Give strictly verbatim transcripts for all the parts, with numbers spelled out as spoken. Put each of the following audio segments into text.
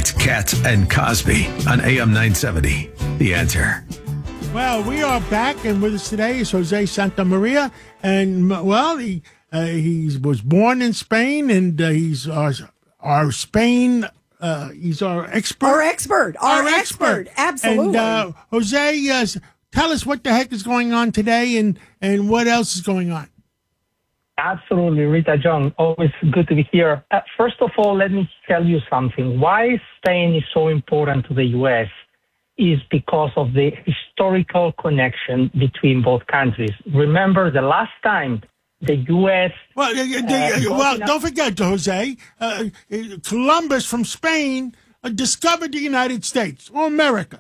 It's Katz and Cosby on A M nine seventy. The Answer. Well, we are back, and with us today is Jose Santa Maria. And, well, he uh, he was born in Spain, and uh, he's our, our Spain, uh, he's our expert. Our expert. Our, Our expert. expert. Absolutely. And, uh, Jose, uh, tell us what the heck is going on today and, and what else is going on. Absolutely, Rita John. Always good to be here. Uh, first of all, let me tell you something. Why Spain is so important to the U S is because of the historical connection between both countries. Remember, the last time the U S... Well, uh, uh, well don't forget, Jose, uh, Columbus from Spain uh, discovered the United States, or America.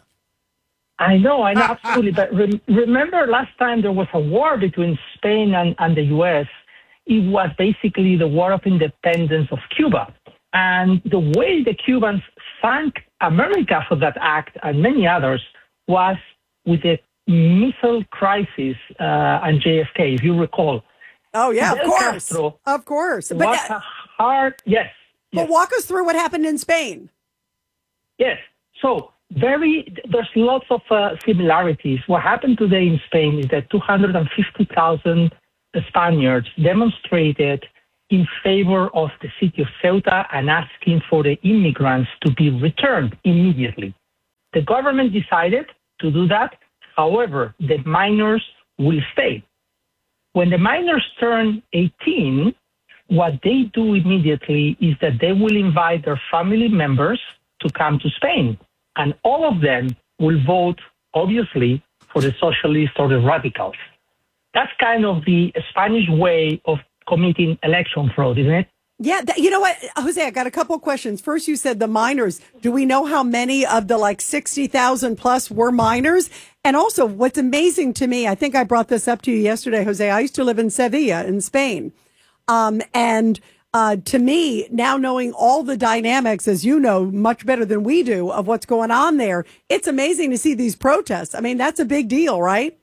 I know, I know, absolutely. But re- remember last time there was a war between Spain and, and the U S, it was basically the War of Independence of Cuba. And the way the Cubans thanked America for that act and many others was with the missile crisis uh, and J F K, if you recall. Oh, yeah, Fidel of course. Castro of course. But, was a hard, yes. but yes. walk us through what happened in Spain. Yes. So very, there's lots of uh, similarities. What happened today in Spain is that two hundred fifty thousand Spaniards demonstrated in favor of the city of Ceuta and asking for the immigrants to be returned immediately. The government decided to do that. However, the minors will stay. When the minors turn eighteen, what they do immediately is that they will invite their family members to come to Spain. And all of them will vote, obviously, for the socialists or the radicals. That's kind of the Spanish way of committing election fraud, isn't it? Yeah, th- you know what, Jose, I got a couple questions. First, you said the minors. Do we know how many of the like sixty thousand plus were minors? And also, what's amazing to me, I think I brought this up to you yesterday, Jose. I used to live in Sevilla in Spain. Um, and uh, to me, now knowing all the dynamics, as you know, much better than we do, of what's going on there, it's amazing to see these protests. I mean, that's a big deal, right?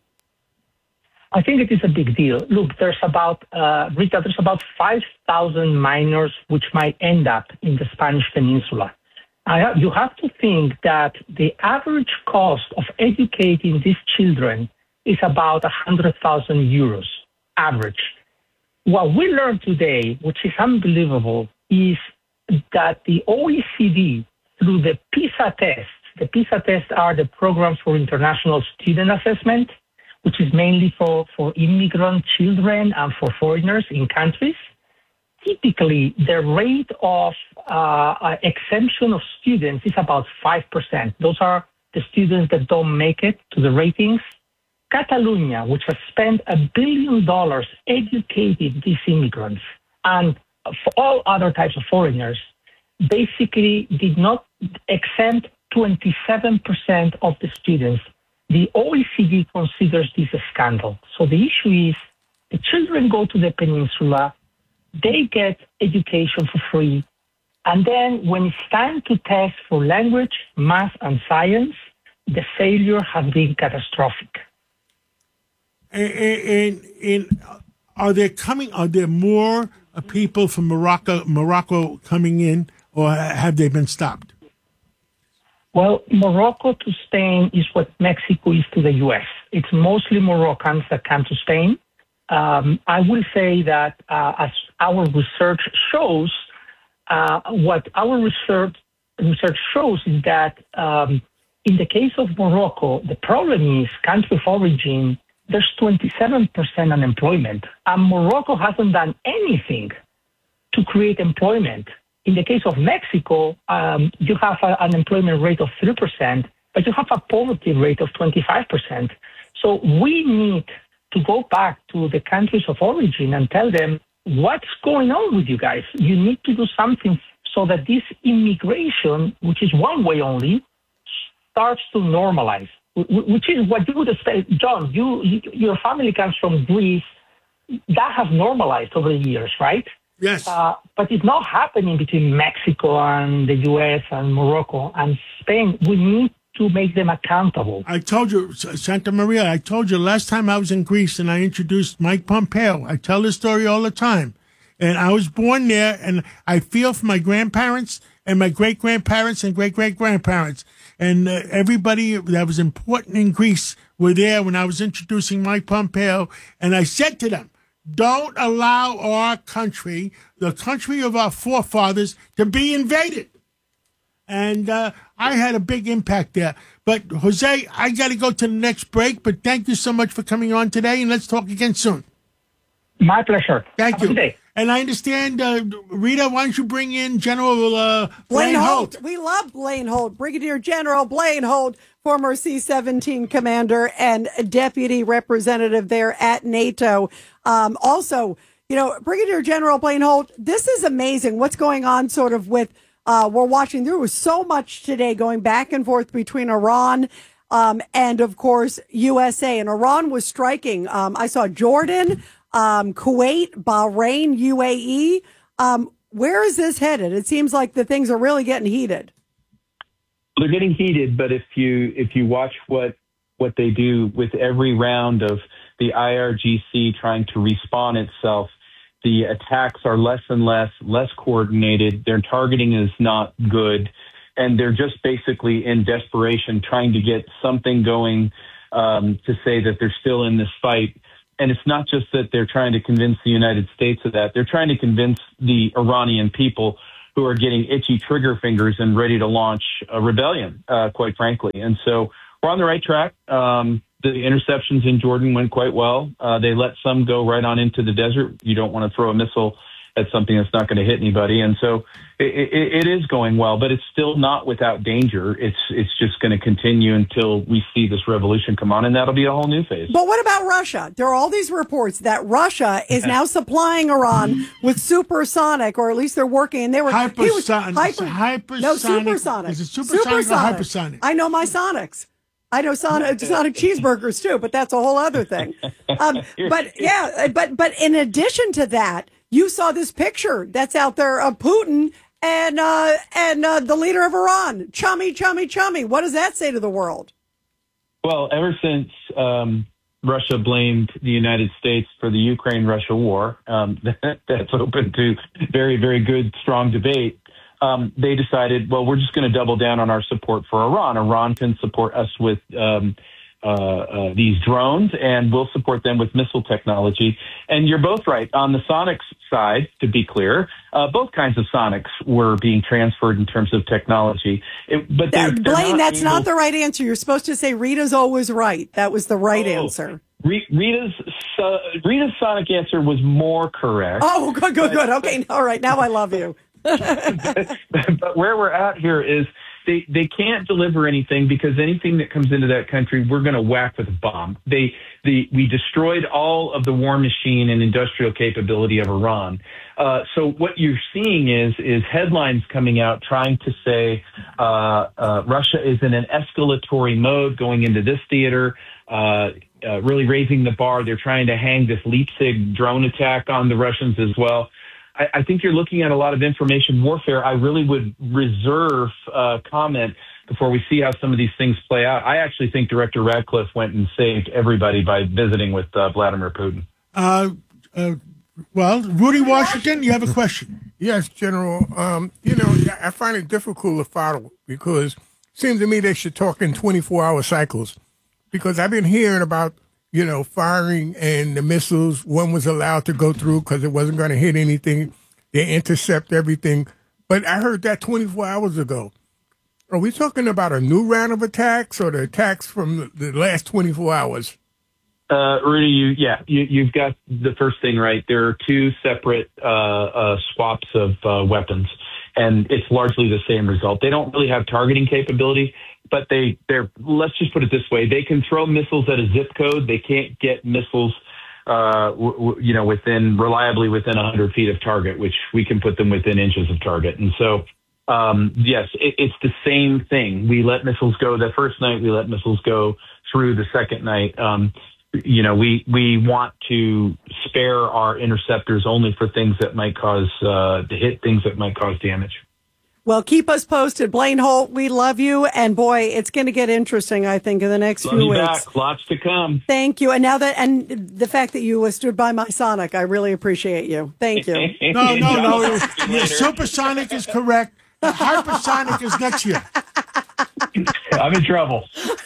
I think it is a big deal. Look, there's about, uh, Rita, there's about five thousand minors which might end up in the Spanish Peninsula. I have, you have to think that the average cost of educating these children is about one hundred thousand euros, average. What we learned today, which is unbelievable, is that the O E C D, through the PISA tests, the PISA tests are the programs for international student assessment, which is mainly for, for immigrant children and for foreigners in countries. Typically, the rate of uh, exemption of students is about five percent. Those are the students that don't make it to the ratings. Catalonia, which has spent a billion dollars educating these immigrants and for all other types of foreigners, basically did not exempt twenty-seven percent of the students. The O E C D considers this a scandal. So the issue is the children go to the peninsula, they get education for free, and then when it's time to test for language, math, and science, the failure has been catastrophic. And, and, and are there coming? Are there more uh, people from Morocco, Morocco coming in, or have they been stopped? Well, Morocco to Spain is what Mexico is to the U S. It's mostly Moroccans that come to Spain. Um, I will say that uh, as our research shows, uh, what our research research shows is that um, in the case of Morocco, the problem is country of origin. There's twenty-seven percent unemployment, and Morocco hasn't done anything to create employment. In the case of Mexico, um, you have an unemployment rate of three percent, but you have a poverty rate of twenty-five percent. So we need to go back to the countries of origin and tell them, what's going on with you guys? You need to do something so that this immigration, which is one way only, starts to normalize, which is what you would say. John, you, you your family comes from Greece. That has normalized over the years, right? Yes. Uh, but it's not happening between Mexico and the U S and Morocco and Spain. We need to make them accountable. I told you, Santa Maria, I told you last time I was in Greece and I introduced Mike Pompeo. I tell this story all the time. And I was born there, and I feel for my grandparents and my great-grandparents and great-great-grandparents. And uh, everybody that was important in Greece were there when I was introducing Mike Pompeo. And I said to them, don't allow our country, the country of our forefathers, to be invaded. And uh, I had a big impact there. But, Jose, I got to go to the next break. But thank you so much for coming on today, and let's talk again soon. My pleasure. Thank Have a you. good day. And I understand, uh, Rita, why don't you bring in General uh, Blaine Blaine Holt. Holt? We love Blaine Holt. Brigadier General Blaine Holt, former C seventeen commander and deputy representative there at NATO. Um, also, you know, Brigadier General Blaine Holt, this is amazing what's going on sort of with, uh, we're watching, there was so much today going back and forth between Iran um, and, of course, U S A. And Iran was striking. Um, I saw Jordan, um, Kuwait, Bahrain, U A E. Um, where is this headed? It seems like the things are really getting heated. They're getting heated, but if you if you watch what what they do with every round of the I R G C trying to respawn itself, the attacks are less and less, less coordinated. Their targeting is not good, and they're just basically in desperation trying to get something going um, to say that they're still in this fight. And it's not just that they're trying to convince the United States of that. They're trying to convince the Iranian people who are getting itchy trigger fingers and ready to launch a rebellion, uh, quite frankly. And so we're on the right track. Um, the interceptions in Jordan went quite well. Uh, they let some go right on into the desert. You don't want to throw a missile at something that's not going to hit anybody. And so it, it, it is going well, but it's still not without danger. It's it's just going to continue until we see this revolution come on, and that'll be a whole new phase. But what about Russia? There are all these reports that Russia is now supplying Iran with supersonic, or at least they're working, and they were Hypersonic. he was hyper, hypersonic. no supersonic. Is it supersonic, or hypersonic? I know my Sonics. I know Sonic, Sonic cheeseburgers too, but that's a whole other thing. Um, but yeah, but but in addition to that, you saw this picture that's out there of Putin and uh, and uh, the leader of Iran, chummy, chummy, chummy. What does that say to the world? Well, ever since um, Russia blamed the United States for the Ukraine-Russia war, um, that, that's open to very, very good, strong debate. Um, they decided, well, we're just going to double down on our support for Iran. Iran can support us with um, uh, uh, these drones, and we'll support them with missile technology. And you're both right. On the Sonics side, to be clear, uh, both kinds of Sonics were being transferred in terms of technology. It, but they're, that, they're Blaine, not that's able- not the right answer. You're supposed to say Rita's always right. That was the right Oh. answer. Rita's uh, Rita's Sonic answer was more correct. Oh, good, good, good. Okay, all right. Now I love you. But where we're at here is they, they can't deliver anything because anything that comes into that country, we're going to whack with a bomb. They, the, we destroyed all of the war machine and industrial capability of Iran. Uh, so what you're seeing is, is headlines coming out trying to say, uh, uh, Russia is in an escalatory mode going into this theater, uh, uh, really raising the bar. They're trying to hang this Leipzig drone attack on the Russians as well. I, I think you're looking at a lot of information warfare. I really would reserve uh, comment before we see how some of these things play out. I actually think Director Radcliffe went and saved everybody by visiting with uh, Vladimir Putin. Uh, uh, well, Rudy Washington, you have a question. Yes, General. Um, you know, I find it difficult to follow because it seems to me they should talk in twenty-four hour cycles because I've been hearing about, you know, firing and the missiles. One was allowed to go through because it wasn't going to hit anything. They intercept everything. But I heard that twenty-four hours ago. Are we talking about a new round of attacks or the attacks from the, the last twenty-four hours? Uh, Rudy, you, yeah, you, you've got the first thing right. There are two separate uh, uh, swaps of uh, weapons, and it's largely the same result. They don't really have targeting capability, but they, they're, let's just put it this way. They can throw missiles at a zip code. They can't get missiles, uh, w- w- you know, within, reliably within one hundred feet of target, which we can put them within inches of target. And so, um, yes, it, it's the same thing. We let missiles go the first night. We let missiles go through the second night. Um, you know, we, we want to spare our interceptors only for things that might cause, uh, to hit things that might cause damage. Well, keep us posted. Blaine Holt, we love you. And boy, it's going to get interesting, I think, in the next Love few you weeks. back. Lots to come. Thank you. And now that, and the fact that you stood by my Sonic, I really appreciate you. Thank you. No, no, no. Yeah, Supersonic is correct. Hypersonic is next year. I'm in trouble.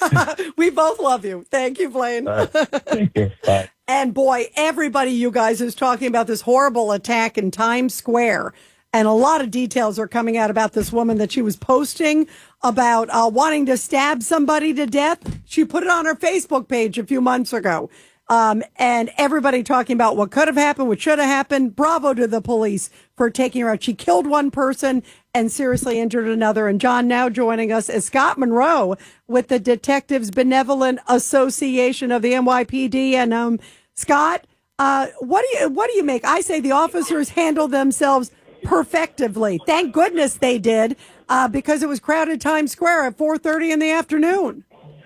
We both love you. Thank you, Blaine. Uh, thank you. Bye. And boy, everybody, you guys, is talking about this horrible attack in Times Square. And a lot of details are coming out about this woman that she was posting about uh, wanting to stab somebody to death. She put it on her Facebook page a few months ago. Um, and everybody talking about what could have happened, what should have happened. Bravo to the police for taking her out. She killed one person and seriously injured another. And John, now joining us is Scott Monroe with the Detectives Benevolent Association of the N Y P D. And um, Scott, uh, what do you what do you make? I say the officers handled themselves perfectively. Thank goodness they did, uh, because it was crowded Times Square at four thirty in the afternoon.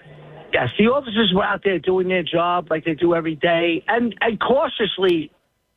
Yes, the officers were out there doing their job like they do every day, and, and cautiously,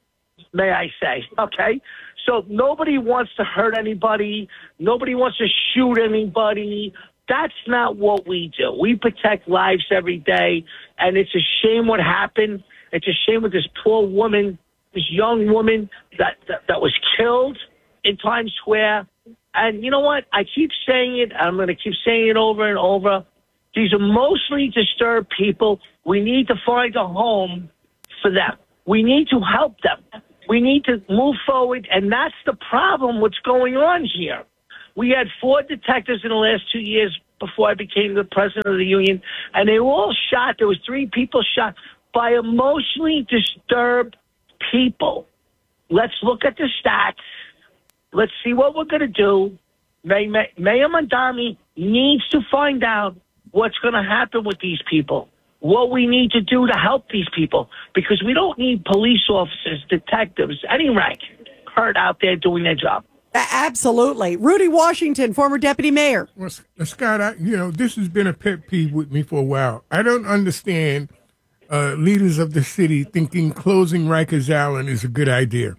may I say, okay? So nobody wants to hurt anybody. Nobody wants to shoot anybody. That's not what we do. We protect lives every day, and it's a shame what happened. It's a shame with this poor woman, this young woman that, that, that was killed in Times Square. And you know what? I keep saying it. I'm going to keep saying it over and over. These emotionally disturbed people, we need to find a home for them. We need to help them. We need to move forward, and that's the problem, what's going on here. We had four detectives in the last two years before I became the president of the union, and they were all shot. There was three people shot by emotionally disturbed people. Let's look at the stats. Let's see what we're going to do. May, May, Mayor Mondami needs to find out what's going to happen with these people, what we need to do to help these people, because we don't need police officers, detectives, any rank, hurt out there doing their job. Absolutely. Rudy Washington, former deputy mayor. Well, Scott, I, you know, this has been a pet peeve with me for a while. I don't understand uh, leaders of the city thinking closing Rikers Island is a good idea.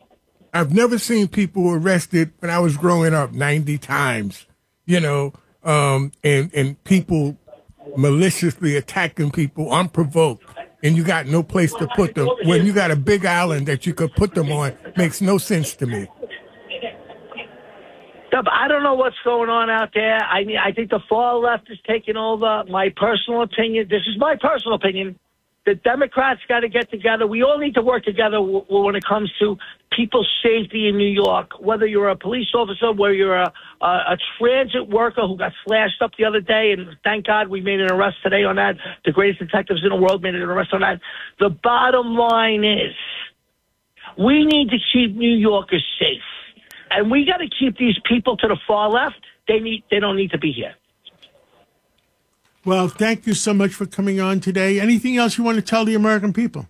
I've never seen people arrested when I was growing up ninety times, you know, um, and, and people maliciously attacking people unprovoked, and you got no place to put them. When you got a big island that you could put them on, makes no sense to me. I don't know what's going on out there. I mean, I think the far left is taking over. My personal opinion, this is my personal opinion, the Democrats got to get together. We all need to work together w- when it comes to people's safety in New York, whether you're a police officer, whether you're a, a, a transit worker who got slashed up the other day, and thank God we made an arrest today on that. The greatest detectives in the world made an arrest on that. The bottom line is we need to keep New Yorkers safe. And we got to keep these people to the far left. They need. They don't need to be here. Well, thank you so much for coming on today. Anything else you want to tell the American people?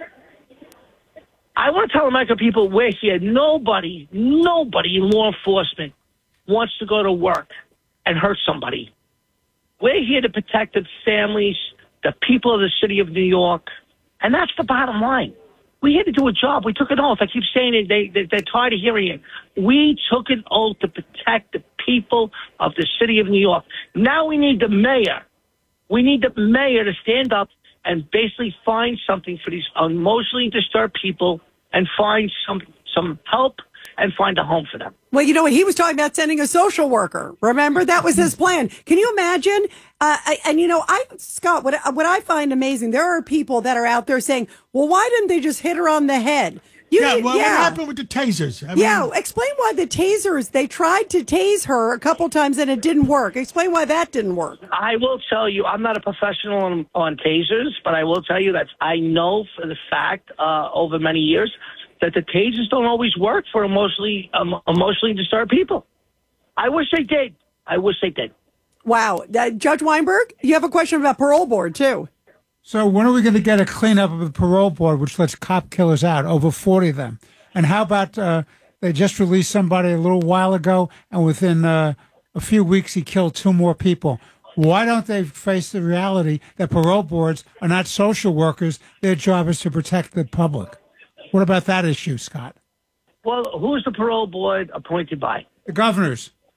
I want to tell American people we're here. Nobody, nobody in law enforcement wants to go to work and hurt somebody. We're here to protect the families, the people of the city of New York, and that's the bottom line. We had to do a job. We took an oath. I keep saying it. They, they, they're tired of hearing it. We took an oath to protect the people of the city of New York. Now we need the mayor. We need the mayor to stand up and basically find something for these emotionally disturbed people and find some some help and find a home for them. Well, you know what? He was talking about sending a social worker. Remember? That was his plan. Can you imagine? Uh, I, and, you know, I, Scott, what, what I find amazing, there are people that are out there saying, well, why didn't they just hit her on the head? You, yeah, well, yeah. what happened with the tasers? I yeah, mean, explain why the tasers, they tried to tase her a couple times and it didn't work. Explain why that didn't work. I will tell you, I'm not a professional on, on tasers, but I will tell you that I know for the fact uh, over many years that the tasers don't always work for emotionally um, emotionally disturbed people. I wish they did. I wish they did. Wow. Uh, Judge Weinberg, you have a question about parole board, too. So when are we going to get a cleanup of the parole board, which lets cop killers out, over forty of them? And how about uh, they just released somebody a little while ago, and within uh, a few weeks he killed two more people? Why don't they face the reality that parole boards are not social workers? Their job is to protect the public. What about that issue, Scott? Well, who's the parole board appointed by? The governors.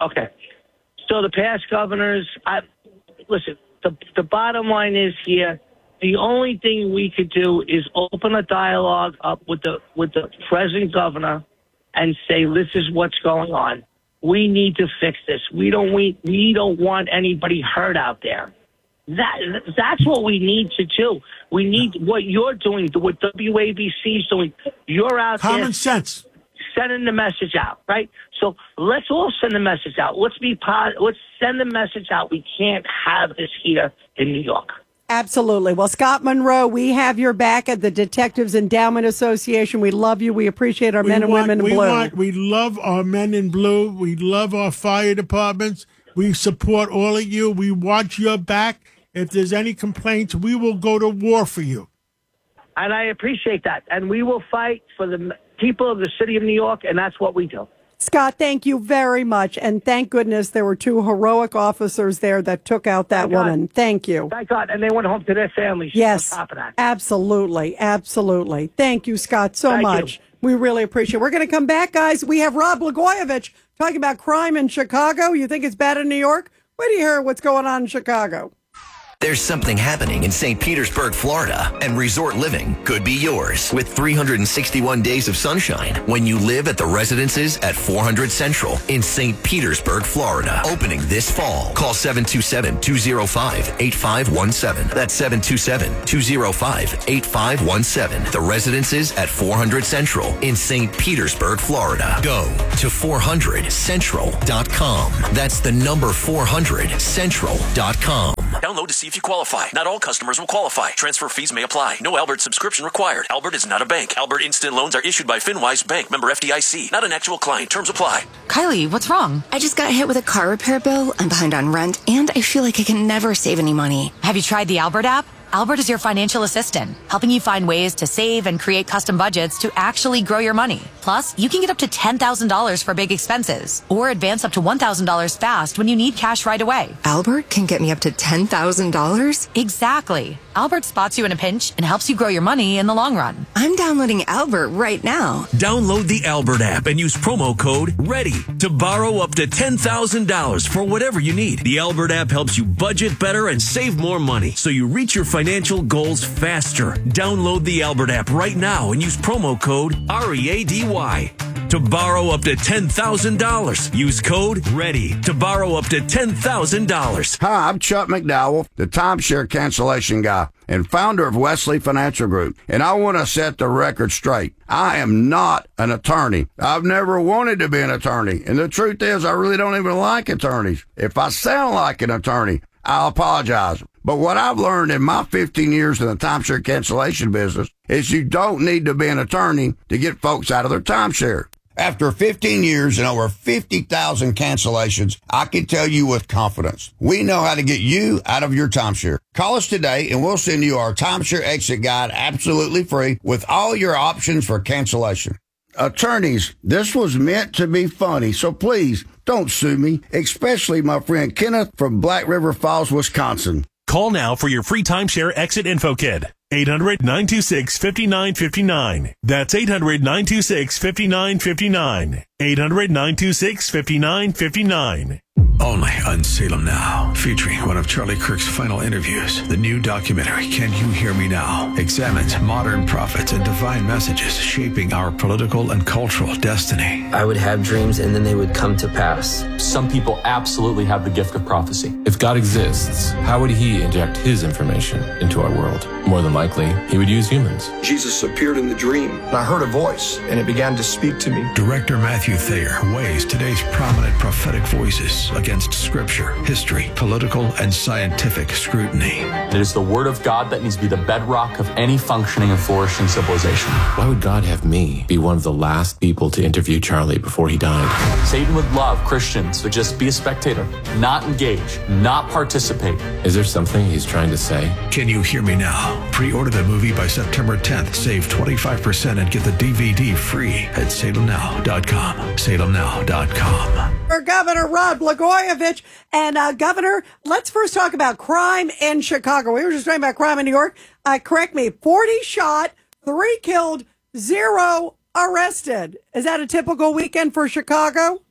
Okay. So the past governors, I, listen, the, the bottom line is here, the only thing we could do is open a dialogue up with the with the present governor and say, this is what's going on. We need to fix this. We don't we, we don't want anybody hurt out there. That that's what we need to do. We need what you're doing, what W A B C is doing. You're out Common there. Common sense. Sending the message out, right? So let's all send the message out. Let's be positive. Let's send the message out. We can't have this here in New York. Absolutely. Well, Scott Monroe, we have your back at the Detectives Endowment Association. We love you. We appreciate our we men and want, women in we blue. Want, we love our men in blue. We love our fire departments. We support all of you. We watch your back. If there's any complaints, we will go to war for you. And I appreciate that. And we will fight for the people of the city of New York, and that's what we do. Scott, thank you very much. And thank goodness there were two heroic officers there that took out that Thank woman. God. Thank you. Thank God. And they went home to their families. Yes, On top of that. absolutely. Absolutely. Thank you, Scott, so Thank much. you. We really appreciate it. We're going to come back, guys. We have Rod Blagojevich talking about crime in Chicago. You think it's bad in New York? Wait till you hear what's going on in Chicago. There's something happening in Saint Petersburg, Florida, and resort living could be yours with three hundred sixty-one days of sunshine when you live at the residences at four hundred Central in Saint Petersburg, Florida. Opening this fall. Call seven two seven, two oh five, eight five one seven. That's seven two seven, two oh five, eight five one seven. The residences at four hundred Central in Saint Petersburg, Florida. Go to four hundred central dot com. That's the number four hundred central dot com. Download to see if you qualify. Not all customers will qualify. Transfer fees may apply. No Albert subscription required. Albert is not a bank. Albert Instant Loans are issued by FinWise Bank, member F D I C. Not an actual client. Terms apply. Kylie, what's wrong? I just got hit with a car repair bill. I'm behind on rent, and I feel like I can never save any money. Have you tried the Albert app? Albert is your financial assistant, helping you find ways to save and create custom budgets to actually grow your money. Plus, you can get up to ten thousand dollars for big expenses or advance up to one thousand dollars fast when you need cash right away. Albert can get me up to ten thousand dollars? Exactly. Albert spots you in a pinch and helps you grow your money in the long run. I'm downloading Albert right now. Download the Albert app and use promo code READY to borrow up to ten thousand dollars for whatever you need. The Albert app helps you budget better and save more money so you reach your financial goals faster. Download the Albert app right now and use promo code R E A D Y to borrow up to ten thousand dollars. Use code READY to borrow up to ten thousand dollars. Hi, I'm Chuck McDowell, the timeshare cancellation guy and founder of Wesley Financial Group. And I want to set the record straight. I am not an attorney. I've never wanted to be an attorney. And the truth is, I really don't even like attorneys. If I sound like an attorney, I'll apologize. But what I've learned in my fifteen years in the timeshare cancellation business is you don't need to be an attorney to get folks out of their timeshare. After fifteen years and over fifty thousand cancellations, I can tell you with confidence, we know how to get you out of your timeshare. Call us today and we'll send you our timeshare exit guide absolutely free with all your options for cancellation. Attorneys, this was meant to be funny, so please don't sue me, especially my friend Kenneth from Black River Falls, Wisconsin. Call now for your free timeshare exit info kit. eight hundred, nine two six, five nine five nine. That's eight hundred, nine two six, five nine five nine. eight hundred, nine two six, five nine five nine. Only on Salem Now, featuring one of Charlie Kirk's final interviews. The new documentary, Can You Hear Me Now?, examines modern prophets and divine messages shaping our political and cultural destiny. I would have dreams and then they would come to pass. Some people absolutely have the gift of prophecy. If God exists, how would he inject his information into our world? More than likely, he would use humans. Jesus appeared in the dream, and I heard a voice, and it began to speak to me. Director Matthew Thayer weighs today's prominent prophetic voices against scripture, history, political, and scientific scrutiny. It is the word of God that needs to be the bedrock of any functioning and flourishing civilization. Why would God have me be one of the last people to interview Charlie before he died? Satan would love Christians to just be a spectator, not engage, not participate. Is there something he's trying to say? Can You Hear Me Now? Pre-order the movie by September tenth. Save twenty-five percent and get the D V D free at salem now dot com. salem now dot com. For Governor Rod Blagojevich. And uh, Governor, let's first talk about crime in Chicago. We were just talking about crime in New York. Uh, correct me, forty shot, three killed, zero arrested. Is that a typical weekend for Chicago?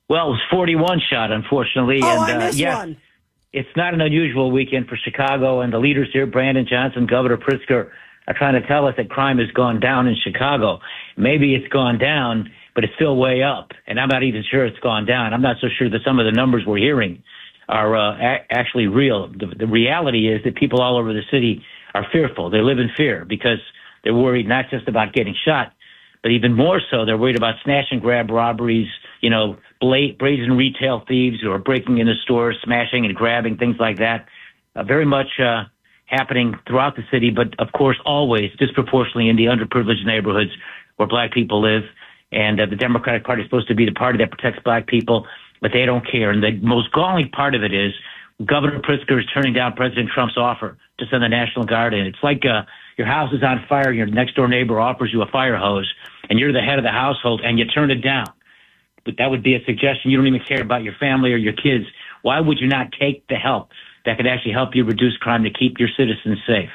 Well, it was forty-one shot, unfortunately. Oh, and, I missed uh, yes, one. It's not an unusual weekend for Chicago, and the leaders here, Brandon Johnson, Governor Pritzker, are trying to tell us that crime has gone down in Chicago. Maybe it's gone down, but it's still way up, and I'm not even sure it's gone down. I'm not so sure that some of the numbers we're hearing are uh, a- actually real. The, the reality is that people all over the city are fearful. They live in fear because they're worried not just about getting shot, but even more so, they're worried about snatch and grab robberies, you know, bla- brazen retail thieves who are breaking into stores, smashing and grabbing, things like that. Uh, very much uh, happening throughout the city, but of course always disproportionately in the underprivileged neighborhoods where black people live. And uh, the Democratic Party is supposed to be the party that protects black people, but they don't care. And the most galling part of it is Governor Pritzker is turning down President Trump's offer to send the National Guard in. It's like uh, your house is on fire, your next door neighbor offers you a fire hose, and you're the head of the household, and you turn it down. But that would be a suggestion. You don't even care about your family or your kids. Why would you not take the help that could actually help you reduce crime to keep your citizens safe?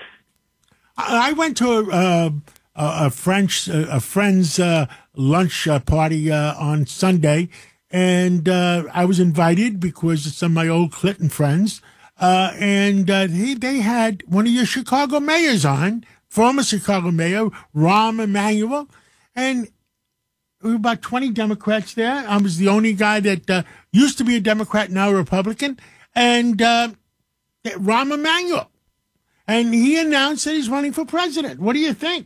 I went to a, uh, a French a friend's uh, lunch uh, party uh, on Sunday, and uh, I was invited because of some of my old Clinton friends. Uh, and uh, he, they had one of your Chicago mayors on, former Chicago mayor, Rahm Emanuel, and there were about twenty Democrats there. I was the only guy that uh, used to be a Democrat, now a Republican, and uh, Rahm Emanuel. And he announced that he's running for president. What do you think?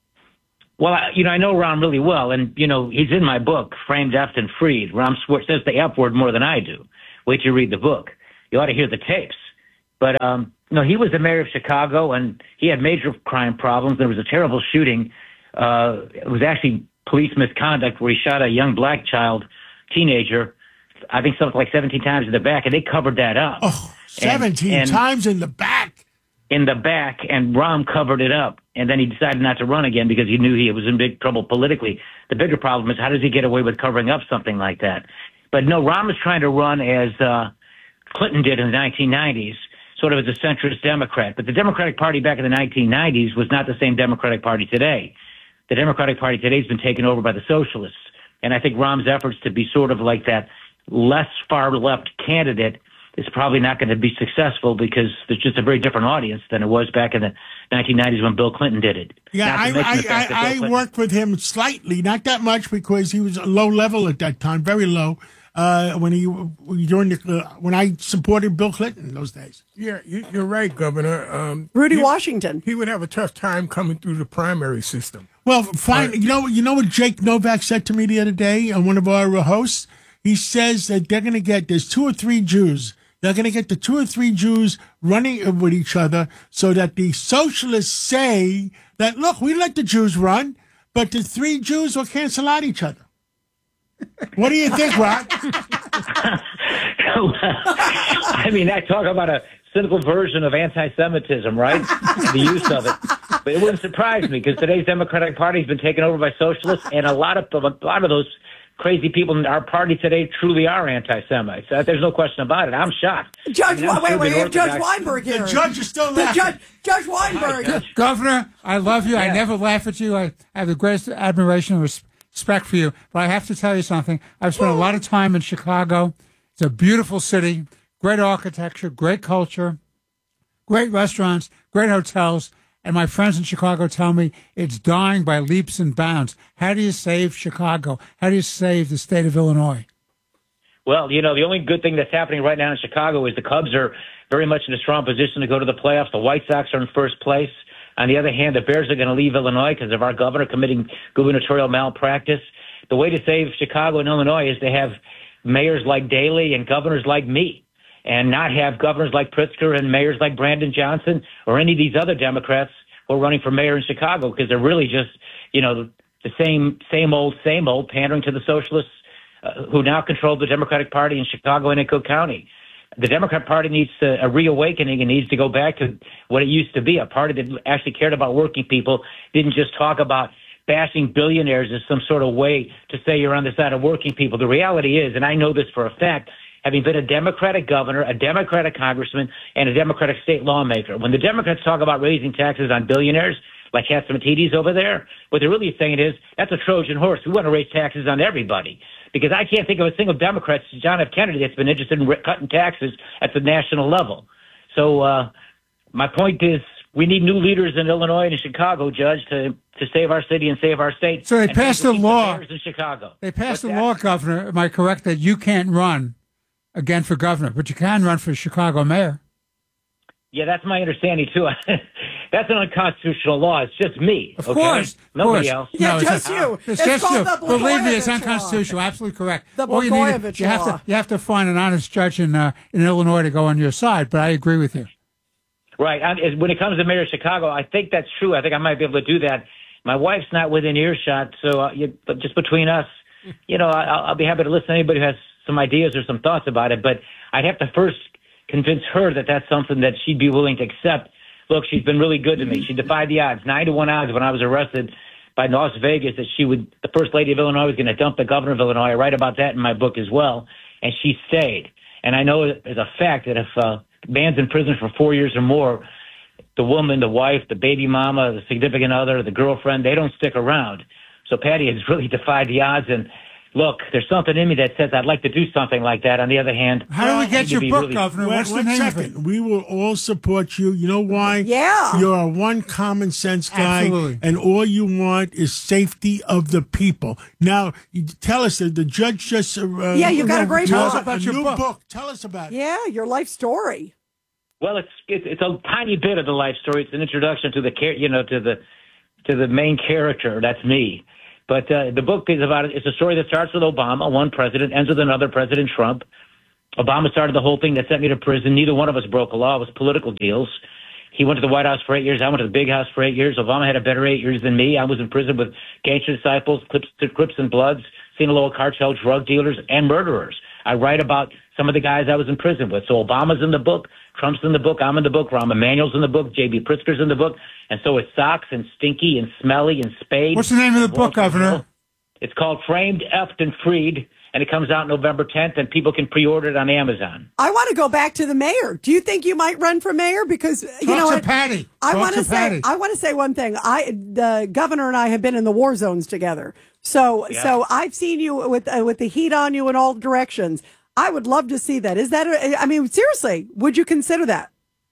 Well, I, you know, I know Rahm really well, and, you know, he's in my book, Framed, Effed, and Freed. Rahm Swartz says the F word more than I do. Wait till you read the book. You ought to hear the tapes. But, um, you know, he was the mayor of Chicago, and he had major crime problems. There was a terrible shooting. Uh, it was actually police misconduct where he shot a young black child, teenager, I think something like seventeen times in the back, and they covered that up. Oh, seventeen and, and times in the back? In the back, and Rahm covered it up. And then he decided not to run again because he knew he was in big trouble politically. The bigger problem is how does he get away with covering up something like that? But no, Rahm is trying to run as uh, Clinton did in the nineteen nineties, sort of as a centrist Democrat. But the Democratic Party back in the nineteen nineties was not the same Democratic Party today. The Democratic Party today has been taken over by the socialists. And I think Rahm's efforts to be sort of like that less far-left candidate is probably not going to be successful because there's just a very different audience than it was back in the nineteen nineties when Bill Clinton did it. Yeah, I, I, I, I worked with him slightly, not that much because he was low level at that time, very low. Uh, when he during the uh, when I supported Bill Clinton in those days. Yeah, you, you're right, Governor. Um, Rudy he, Washington. He would have a tough time coming through the primary system. Well, fine. You know, you know what Jake Novak said to me the other day on one of our hosts. He says that they're going to get there's two or three Jews. They're going to get the two or three Jews running with each other so that the socialists say that, look, we let the Jews run, but the three Jews will cancel out each other. What do you think, Rod? I mean, I talk about a cynical version of anti-Semitism, right? The use of it. But it wouldn't surprise me because today's Democratic Party has been taken over by socialists, and a lot of a lot of those crazy people in our party today truly are anti-Semites. Uh, there's no question about it. I'm shocked. Judge, I mean, wait, wait, we have Judge Weinberg here. The judge is still the laughing. judge, Judge Weinberg. Hi, Judge. Governor, I love you. Yeah. I never laugh at you. I have the greatest admiration and respect for you. But I have to tell you something. I've spent a lot of time in Chicago. It's a beautiful city, great architecture, great culture, great restaurants, great hotels. And my friends in Chicago tell me it's dying by leaps and bounds. How do you save Chicago? How do you save the state of Illinois? Well, you know, the only good thing that's happening right now in Chicago is the Cubs are very much in a strong position to go to the playoffs. The White Sox are in first place. On the other hand, the Bears are going to leave Illinois because of our governor committing gubernatorial malpractice. The way to save Chicago and Illinois is to have mayors like Daley and governors like me, and not have governors like Pritzker and mayors like Brandon Johnson or any of these other Democrats who are running for mayor in Chicago because they're really just, you know, the same, same old, same old pandering to the socialists uh, who now control the Democratic Party in Chicago and in Cook County. The Democrat Party needs to, a reawakening and needs to go back to what it used to be, a party that actually cared about working people, didn't just talk about bashing billionaires as some sort of way to say you're on the side of working people. The reality is, and I know this for a fact, having been a Democratic governor, a Democratic congressman, and a Democratic state lawmaker, when the Democrats talk about raising taxes on billionaires, like Catsimatidis over there, what they're really saying is, that's a Trojan horse. We want to raise taxes on everybody. because I can't think of a single Democrat since John F. Kennedy that's been interested in cutting taxes at the national level. So uh, my point is, we need new leaders in Illinois and in Chicago, Judge, to, to save our city and save our state. So they and passed to a keep law. the bears in Chicago. They passed What's a that? law, Governor. Am I correct that you can't run again for governor, but you can run for Chicago mayor? Yeah, that's my understanding too. That's an unconstitutional law. It's just me. Of okay? course, of Nobody course. else. Yeah, No, just it's, you. It's, It's just called you. the Believe me, it's Blagojevich unconstitutional. Absolutely correct. The All you need is- Blagojevich you have law. to you have to find an honest judge in uh, in Illinois to go on your side. But I agree with you. Right. I, as- when it comes to mayor of Chicago, I think that's true. I think I might be able to do that. My wife's not within earshot, so uh, you, but just between us, you know, I, I'll be happy to listen to anybody who has some ideas or some thoughts about it. But I'd have to first convince her that that's something that she'd be willing to accept. Look, she's been really good to me. She defied the odds, nine to one odds when I was arrested by Las Vegas that she would, the first lady of Illinois was going to dump the governor of Illinois. I write about that in my book as well. And she stayed. And I know as a fact that if a man's in prison for four years or more, the woman, the wife, the baby mama, the significant other, the girlfriend, they don't stick around. So Patty has really defied the odds. And look, there's something in me that says I'd like to do something like that. On the other hand, How do we I get need to your be book, really- Governor? Wait, What's the one name of it? second. We will all support you. You know why? Yeah. You're a one common sense guy, Absolutely. and all you want is safety of the people. Now, you tell us that the judge just. Uh, Yeah, you got a great tell book. us about a your new book. book. Tell us about it. Yeah, your life story. Well, it's, it's it's a tiny bit of the life story. It's an introduction to the char- you know to the to the main character. That's me. But uh, the book is about it's a story that starts with Obama, one president, ends with another President Trump. Obama started the whole thing that sent me to prison. Neither one of us broke a law. It was political deals. He went to the White House for eight years. I went to the Big House for eight years. Obama had a better eight years than me. I was in prison with gangster disciples, Crips, Crips and Bloods, Sinaloa cartel drug dealers, and murderers. I write about some of the guys I was in prison with. So Obama's in the book, Trump's in the book, I'm in the book, Rahm Emanuel's in the book, J B Pritzker's in the book, and so is Socks and Stinky and Smelly and Spade. What's the name of the book, Governor? It's called Framed, Effed, and Freed, and it comes out November tenth, and people can pre-order it on Amazon. I want to go back to the mayor. Do you think you might run for mayor? Because you Talk know to what? Patty. I Talk want to to say Patty. I want to say one thing. I the governor and I have been in the war zones together. So Yeah. so I've seen you with uh, with the heat on you in all directions. I would love to see that. Is that a, I mean seriously, would you consider that?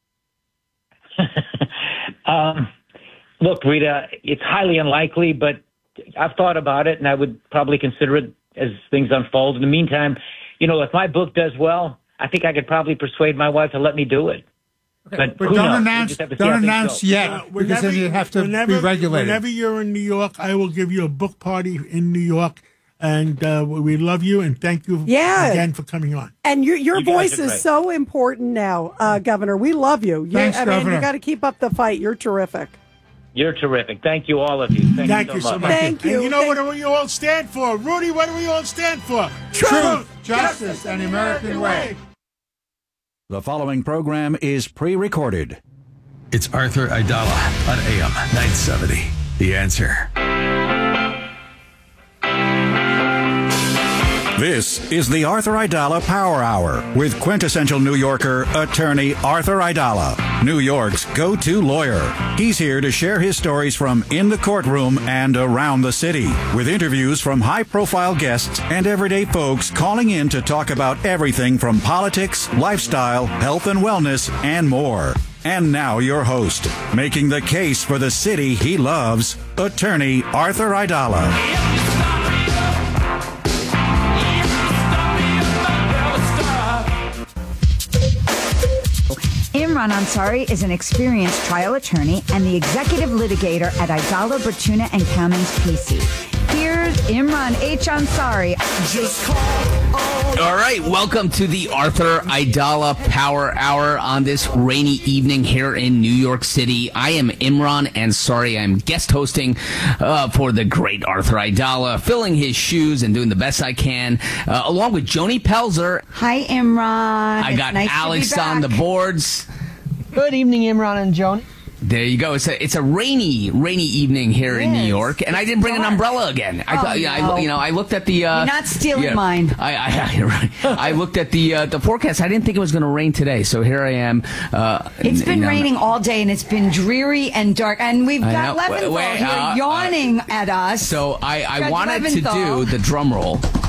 Um, look, Rita, it's highly unlikely, but I've thought about it, and I would probably consider it as things unfold. In the meantime, you know, if my book does well, I think I could probably persuade my wife to let me do it. But, But who don't knows? We announce just have to see how don't things announce go. yet Uh, because then you have to whenever, be regulated. Whenever you're in New York, I will give you a book party in New York, and uh, we love you and thank you Yeah. again for coming on. And your your You guys voice are is great. so important now, uh, Governor. We love you. You're, Thanks, I mean, Governor. you got to keep up the fight. You're terrific. You're terrific. Thank you, all of you. Thank, Thank you you so so much. much. Thank you. And you know Thank- what do we all stand for? Rudy, what do we all stand for? Truth, justice, and the American way. The following program is pre-recorded. It's Arthur Aidala on A M nine seventy. The Answer. This is the Arthur Aidala Power Hour with quintessential New Yorker attorney Arthur Aidala, New York's go-to lawyer. He's here to share his stories from in the courtroom and around the city, with interviews from high-profile guests and everyday folks calling in to talk about everything from politics, lifestyle, health and wellness, and more. And now your host, making the case for the city he loves, attorney Arthur Aidala. Imran Ansari is an experienced trial attorney and the executive litigator at Aidala, Bertuna and Cummings P C. Here's Imran H. Ansari. Just call. All right, welcome to the Arthur Aidala Power Hour on this rainy evening here in New York City. I am Imran Ansari. I'm guest hosting uh, for the great Arthur Aidala, filling his shoes and doing the best I can, uh, along with Joni Pelzer. Hi, Imran. I It's got nice to be Alex back. on the boards. Good evening, Imran and Joni. There you go. It's a it's a rainy rainy evening here in New is. York, and I didn't bring an umbrella again. I Oh, thought, yeah, no. I, you know, I looked at the. Uh, You're not stealing yeah, mine. I I, I, right. I looked at the uh, the forecast. I didn't think it was going to rain today, so here I am. Uh, It's been you know, raining all day, and it's been dreary and dark. And we've I got know. Leventhal Wait, here uh, uh, yawning at us. So I, I Judge wanted to Leventhal. do the drum roll.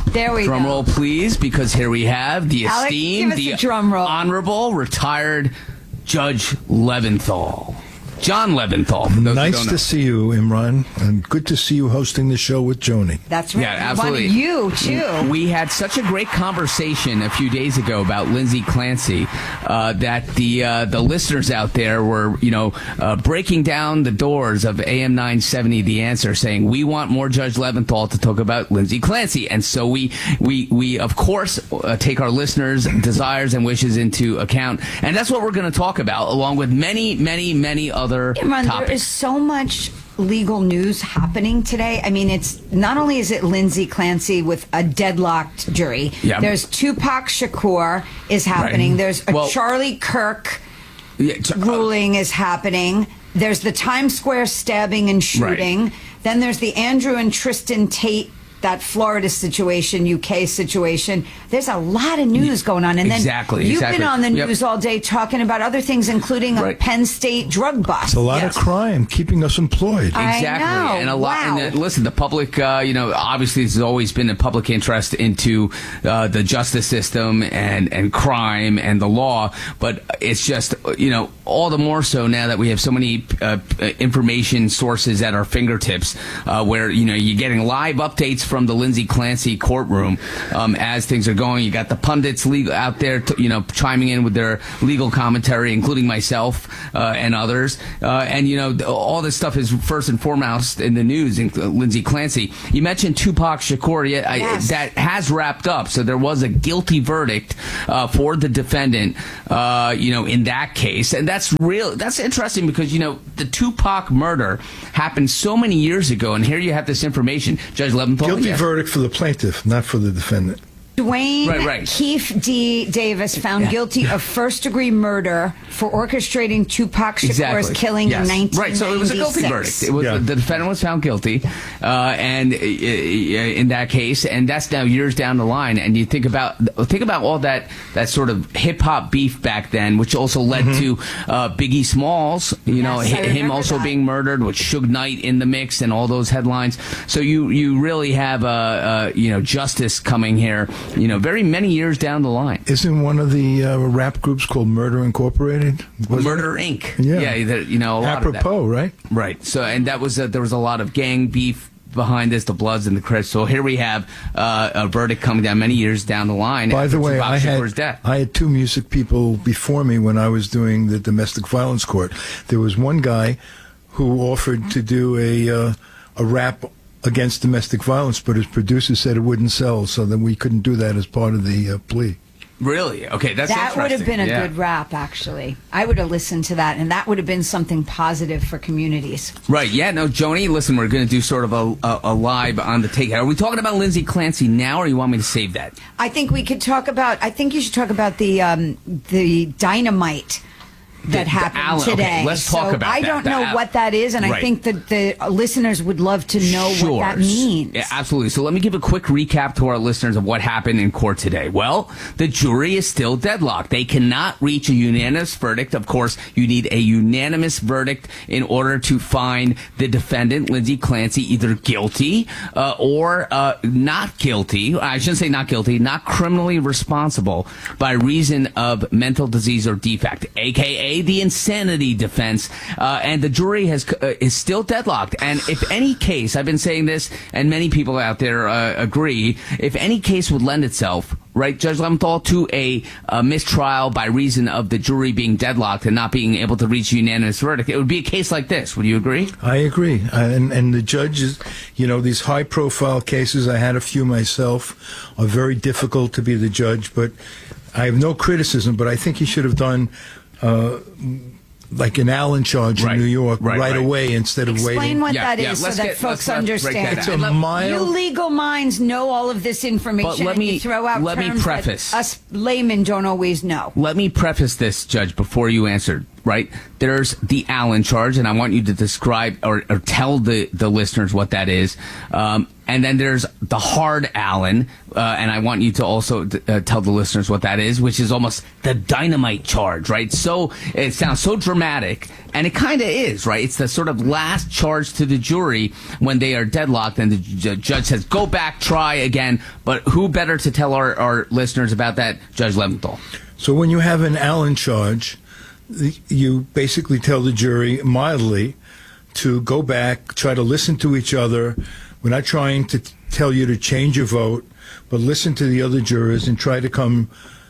There we drum go. roll, please, because here we have the Alex, esteemed, give us the a drum roll. honorable, retired Judge Leventhal. John Leventhal. For those who Nice don't to know. see you, Imran, and good to see you hosting the show with Joni. That's right. Yeah, absolutely. One of you, too. We had such a great conversation a few days ago about Lindsay Clancy uh, that the uh, the listeners out there were, you know, uh, breaking down the doors of A M nine seventy The Answer, saying we want more Judge Leventhal to talk about Lindsay Clancy, and so we we we of course uh, take our listeners' desires and wishes into account, and that's what we're going to talk about, along with many, many, many other. Imran, topics. there is so much legal news happening today. I mean, it's not only is it Lindsay Clancy with a deadlocked jury. Yeah. There's Tupac Shakur is happening. Right. There's a Well- Charlie Kirk Yeah, t- uh, ruling is happening. There's the Times Square stabbing and shooting. Then there's the Andrew and Tristan Tate, that Florida situation, U K situation. There's a lot of news going on. And then Exactly, you've exactly. been on the Yep. news all day talking about other things, including a Right. Penn State drug bust. It's a lot Yes. of crime keeping us employed. I Exactly, know. and a lot. Wow. And uh, listen, the public, uh, you know, obviously there's always been a public interest into uh, the justice system and and crime and the law, but it's just, you know, all the more so now that we have so many uh, information sources at our fingertips, uh, where you know you're getting live updates from the Lindsay Clancy courtroom um, as things are going. You got the pundits legal out there, to, you know, chiming in with their legal commentary, including myself uh, and others, uh, and you know, all this stuff is first and foremost in the news. In, uh, Lindsay Clancy, you mentioned Tupac Shakur. Yeah, I, Yes. that has wrapped up. So there was a guilty verdict uh, for the defendant, uh, you know, in that case, and that's real. That's interesting because you know the Tupac murder happened so many years ago, and here you have this information. Judge Leventhal, Guilty yeah. verdict for the plaintiff, not for the defendant. Dwayne Right, right. Keefe D. Davis found guilty of first-degree murder for orchestrating Tupac Shakur's Exactly. killing Yes. in nineteen ninety-six. Right, so it was a guilty verdict. It was Yeah. the defendant was found guilty, uh, and uh, in that case, and that's now years down the line. And you think about think about all that that sort of hip hop beef back then, which also led to uh, Biggie Smalls. You know, Yes, I hi- him remember also that. being murdered, with Suge Knight in the mix, and all those headlines. So you you really have uh, uh, you know justice coming here. You know, very many years down the line. Isn't one of the uh, rap groups called Murder Incorporated? Wasn't Murder it? Incorporated. Yeah. yeah, there- you know, a lot of that. Apropos, right? Right. So, and that was uh, there was a lot of gang beef behind this, the Bloods and the Crips. So here we have uh, a verdict coming down many years down the line. By after the way, Tupac I Shakur's had death. I had two music people before me when I was doing the domestic violence court. There was one guy who offered to do a uh, a rap against domestic violence, but his producer said it wouldn't sell, so then we couldn't do that as part of the uh, plea. Really? Okay, that's That would have interesting. been a Yeah. good rap, actually. I would have listened to that, and that would have been something positive for communities. Right. Yeah. No, Joni. Listen, we're going to do sort of a, a, a live on the take. Are we talking about Lindsay Clancy now, or you want me to save that? I think we could talk about. I think you should talk about the um, the dynamite that The- the happened Allen- okay, today. let's talk so about I that. don't The know Al- what that is, and I Right. think that the listeners would love to know what that means. Yeah, absolutely. So let me give a quick recap to our listeners of what happened in court today. Well, the jury is still deadlocked. They cannot reach a unanimous verdict. Of course, you need a unanimous verdict in order to find the defendant, Lindsay Clancy, either guilty uh, or uh, not guilty. I shouldn't say not guilty, not criminally responsible by reason of mental disease or defect, a k a the insanity defense. Uh, and the jury has uh, is still deadlocked. And if any case, I've been saying this, and many people out there uh, agree, if any case would lend itself, right, Judge Leventhal, to a, a mistrial by reason of the jury being deadlocked and not being able to reach a unanimous verdict, it would be a case like this. Would you agree? I agree. Uh, and, and the judges, you know, these high profile cases, I had a few myself, are very difficult to be the judge, but I have no criticism, but I think he should have done uh, like an Allen charge Right. in New York Right, right, right. away instead of Explain waiting. what Yeah, that is yeah, so let's that get- folks let's- let's break that understand. down. It's a And let- You mild. legal minds know all of this information, But let and me- you throw out let me terms preface. that us laymen don't always know. Let me preface this, Judge, before you answer, right? There's the Allen charge, and I want you to describe or, or tell the, the listeners what that is. Um, And then there's the hard Allen, uh, and I want you to also uh, tell the listeners what that is, which is almost the dynamite charge, right? So it sounds so dramatic, and it kind of is, right? It's the sort of last charge to the jury when they are deadlocked, and the j- judge says, go back, try again. But who better to tell our, our listeners about that? Judge Leventhal. So when you have an Allen charge, you basically tell the jury mildly to go back, try to listen to each other. We're not trying to t- tell you to change your vote, but listen to the other jurors and try to come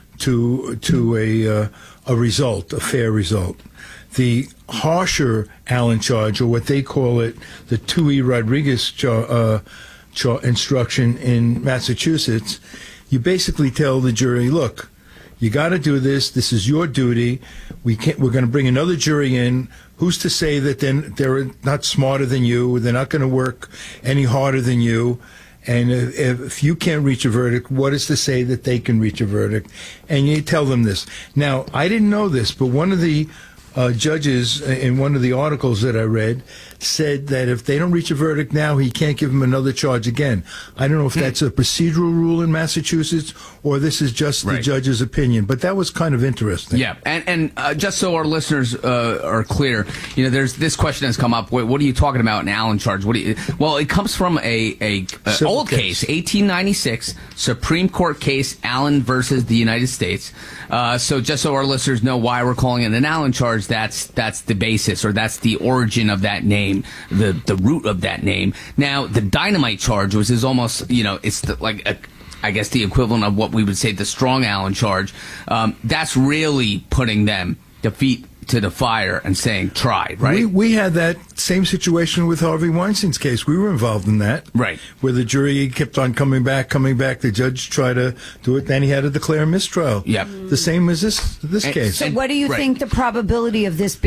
to to a uh, a result, a fair result. The harsher Allen charge, or what they call it, the Tui Rodriguez char- uh, char- instruction in Massachusetts, you basically tell the jury, look, you got to do this. This is your duty. We can't. We're going to bring another jury in. Who's to say that then they're not smarter than you? They're not going to work any harder than you. And if, if you can't reach a verdict, what is to say that they can reach a verdict? And you tell them this. Now, I didn't know this, but one of the uh, judges in one of the articles that I read said that if they don't reach a verdict now, he can't give them another charge again. I don't know if that's a procedural rule in Massachusetts or this is just Right. the judge's opinion, but that was kind of interesting. Yeah, and and uh, just so our listeners uh, are clear, you know, there's this question has come up. What, what are you talking about an Allen charge? What do you? Well, it comes from a a, a Civil old case. case, eighteen ninety-six Supreme Court case, Allen versus the United States. Uh, so just so our listeners know why we're calling it an Allen charge, that's that's the basis, or that's the origin of that name, the the root of that name. Now, the dynamite charge, which is almost, you know, it's the, like a, I guess the equivalent of what we would say the strong Allen charge. Um, that's really putting them the feet to the fire and saying, try, right? We, we had that same situation with Harvey Weinstein's case. We were involved in that. Right. Where the jury kept on coming back, coming back. The judge tried to do it. Then he had to declare a mistrial. Yep. The same as this this And- case. So what do you Right. think the probability of this